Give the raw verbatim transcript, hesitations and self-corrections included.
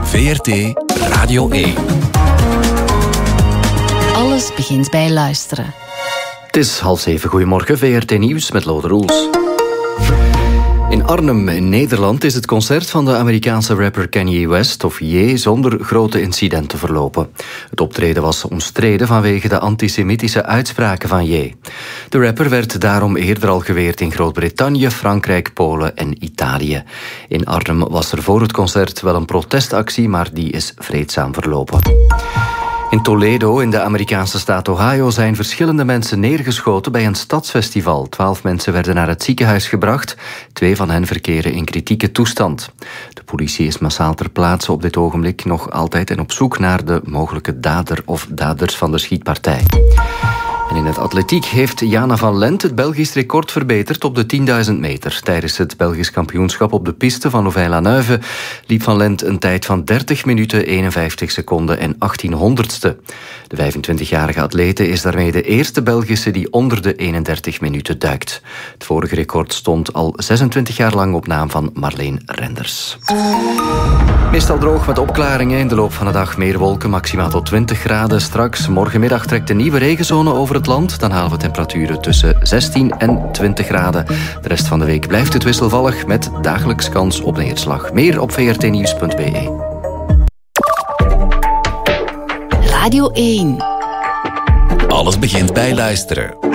V R T Radio één. Alles begint bij luisteren. Het is half zeven. Goedemorgen, V R T Nieuws met Lode Roels. In Arnhem in Nederland is het concert van de Amerikaanse rapper Kanye West, of Ye, zonder grote incidenten verlopen. Het optreden was omstreden vanwege de antisemitische uitspraken van Ye. De rapper werd daarom eerder al geweerd in Groot-Brittannië, Frankrijk, Polen en Italië. In Arnhem was er voor het concert wel een protestactie, maar die is vreedzaam verlopen. In Toledo, in de Amerikaanse staat Ohio, zijn verschillende mensen neergeschoten bij een stadsfestival. Twaalf mensen werden naar het ziekenhuis gebracht. Twee van hen verkeren in kritieke toestand. De politie is massaal ter plaatse op dit ogenblik nog altijd en op zoek naar de mogelijke dader of daders van de schietpartij. En in het atletiek heeft Jana van Lent het Belgisch record verbeterd op de tienduizend meter. Tijdens het Belgisch kampioenschap op de piste van Louvain-la-Neuve liep van Lent een tijd van dertig minuten, eenenvijftig seconden en achttien honderdste. De vijfentwintigjarige atlete is daarmee de eerste Belgische die onder de eenendertig minuten duikt. Het vorige record stond al zesentwintig jaar lang op naam van Marleen Renders. Meestal droog met opklaringen. In de loop van de dag meer wolken, maximaal tot twintig graden. Straks morgenmiddag trekt een nieuwe regenzone over het land. Dan halen we temperaturen tussen zestien en twintig graden. De rest van de week blijft het wisselvallig met dagelijks kans op neerslag. Meer op v r t nieuws punt b e. Radio één. Alles begint bij luisteren.